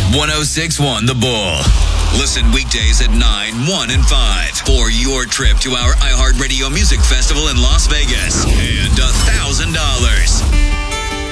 106.1 The Bull. Listen weekdays at 9, 1, and 5 for your trip to our iHeartRadio Music Festival in Las Vegas.